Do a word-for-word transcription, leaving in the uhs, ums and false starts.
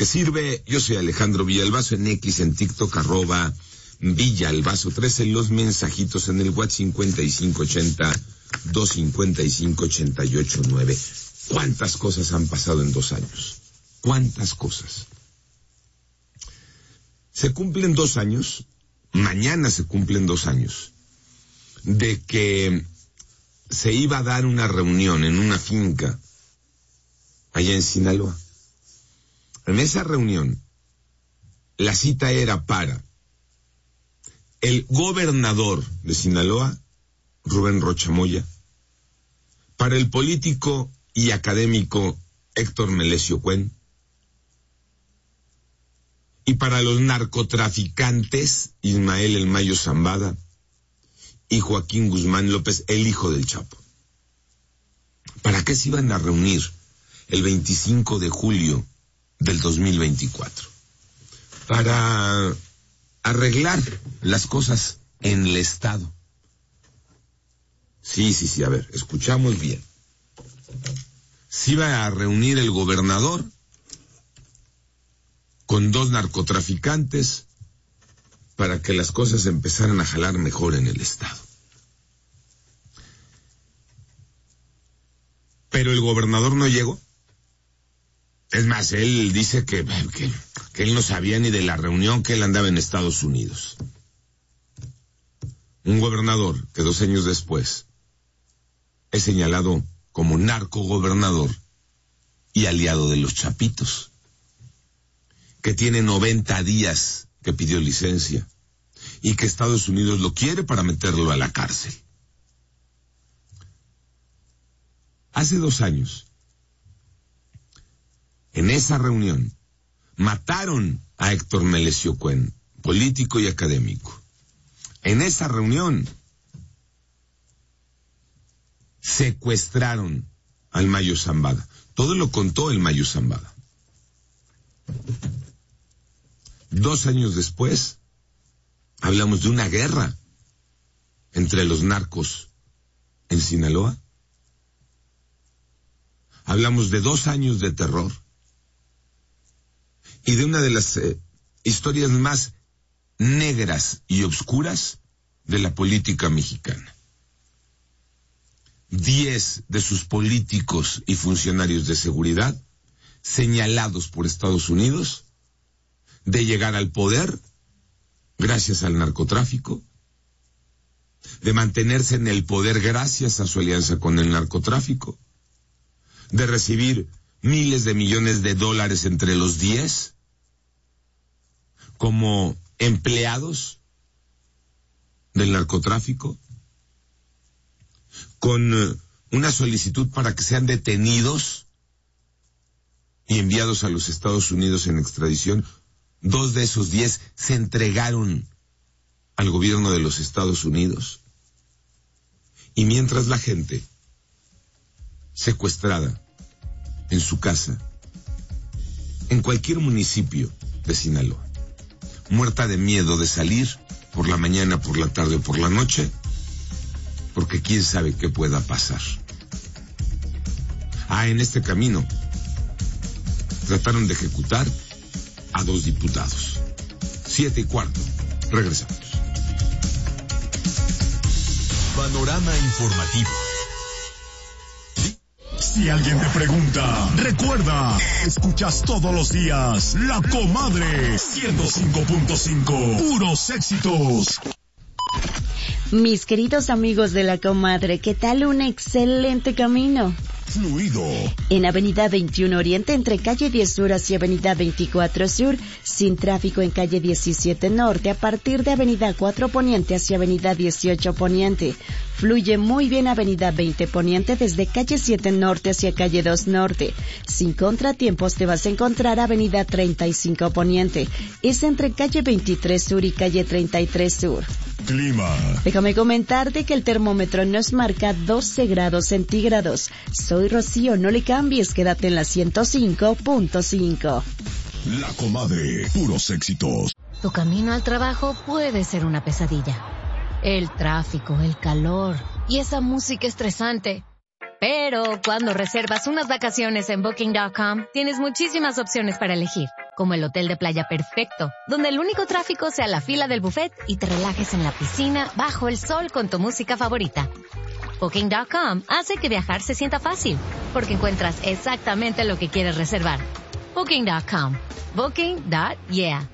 que sirve. Yo soy Alejandro Villalbazo, en X, en TikTok, arroba Villalbazo trece, los mensajitos en el WhatsApp cincuenta y cinco ochenta, doscientos cincuenta y cinco, ochenta y ocho nueve. ¿Cuántas cosas han pasado en dos años? ¿Cuántas cosas? Se cumplen dos años, mañana se cumplen dos años, de que se iba a dar una reunión en una finca allá en Sinaloa. En esa reunión, la cita era para el gobernador de Sinaloa, Rubén Rocha Moya, para el político y académico Héctor Melesio Cuen, y para los narcotraficantes Ismael El Mayo Zambada y Joaquín Guzmán López, el hijo del Chapo. ¿Para qué se iban a reunir el veinticinco de julio del dos mil veinticuatro? Para arreglar las cosas en el Estado. Sí, sí, sí, a ver, escuchamos bien. Se iba a reunir el gobernador con dos narcotraficantes para que las cosas empezaran a jalar mejor en el Estado. Pero el gobernador no llegó. Es más, él dice que, que, que él no sabía ni de la reunión, que él andaba en Estados Unidos. Un gobernador que dos años después es señalado como narcogobernador y aliado de los Chapitos, que tiene noventa días que pidió licencia y que Estados Unidos lo quiere para meterlo a la cárcel. Hace dos años, en esa reunión, mataron a Héctor Melesio Cuen, político y académico. En esa reunión, secuestraron al Mayo Zambada. Todo lo contó el Mayo Zambada. Dos años después, hablamos de una guerra entre los narcos en Sinaloa. Hablamos de dos años de terror y de una de las eh, historias más negras y obscuras de la política mexicana. Diez de sus políticos y funcionarios de seguridad señalados por Estados Unidos de llegar al poder gracias al narcotráfico, de mantenerse en el poder gracias a su alianza con el narcotráfico, de recibir miles de millones de dólares entre los diez como empleados del narcotráfico, con uh, una solicitud para que sean detenidos y enviados a los Estados Unidos en extradición. Dos de esos diez se entregaron al gobierno de los Estados Unidos. Y mientras la gente secuestrada en su casa, en cualquier municipio de Sinaloa, muerta de miedo de salir por la mañana, por la tarde o por la noche, porque quién sabe qué pueda pasar. Ah, en este camino trataron de ejecutar a dos diputados. Siete y cuarto. Regresamos. Panorama informativo. Si alguien te pregunta, recuerda, escuchas todos los días La Comadre ciento cinco punto cinco, puros éxitos. Mis queridos amigos de La Comadre, ¿qué tal un excelente camino? Fluido. En Avenida veintiuno Oriente, entre calle diez Sur hacia Avenida veinticuatro Sur, sin tráfico en calle diecisiete Norte, a partir de Avenida cuatro Poniente hacia Avenida dieciocho Poniente. Fluye muy bien Avenida veinte Poniente desde calle siete Norte hacia calle dos Norte. Sin contratiempos te vas a encontrar Avenida treinta y cinco Poniente. Es entre calle veintitrés Sur y calle treinta y tres Sur. Clima. Déjame comentarte que el termómetro nos marca doce grados centígrados. Soy Rocío, no le cambies, quédate en la ciento cinco punto cinco. La Comadre, puros éxitos. Tu camino al trabajo puede ser una pesadilla. El tráfico, el calor y esa música estresante. Pero cuando reservas unas vacaciones en Booking punto com, tienes muchísimas opciones para elegir. como el hotel de playa perfecto, donde el único tráfico sea la fila del buffet y te relajes en la piscina bajo el sol con tu música favorita. Booking punto com hace que viajar se sienta fácil, porque encuentras exactamente lo que quieres reservar. Booking punto com. Booking. Yeah.